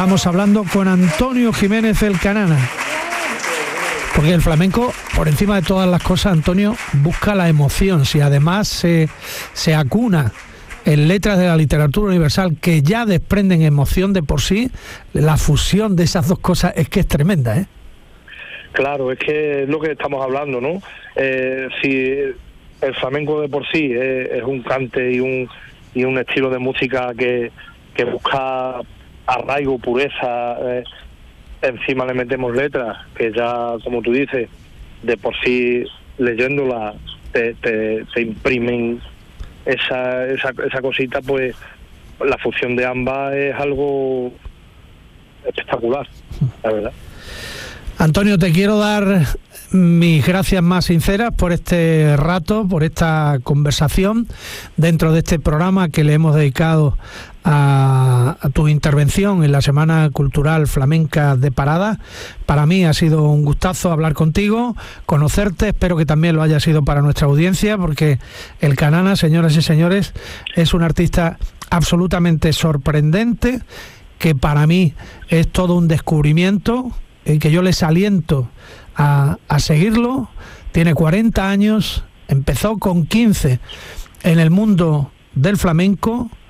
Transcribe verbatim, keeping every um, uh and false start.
Estamos hablando con Antonio Jiménez el Canana. Porque el flamenco, por encima de todas las cosas, Antonio, busca la emoción. Si además se, se acuna en letras de la literatura universal que ya desprenden emoción de por sí, la fusión de esas dos cosas es que es tremenda, ¿eh? Claro, es que es lo que estamos hablando, ¿no? Eh, si el flamenco de por sí es, es un cante y un y un estilo de música que, que busca arraigo, pureza, eh, encima le metemos letras que ya, como tú dices, de por sí leyéndola te, te, te imprimen esa, esa esa cosita, pues la fusión de ambas es algo espectacular, la verdad. Antonio, te quiero dar mis gracias más sinceras por este rato, por esta conversación dentro de este programa que le hemos dedicado a, a tu intervención en la Semana Cultural Flamenca de Parada. Para mí ha sido un gustazo hablar contigo, conocerte, espero que también lo haya sido para nuestra audiencia, porque el Canana, señoras y señores, es un artista absolutamente sorprendente, que para mí es todo un descubrimiento, y que yo les aliento a, a seguirlo. Tiene cuarenta años, empezó con quince en el mundo del flamenco,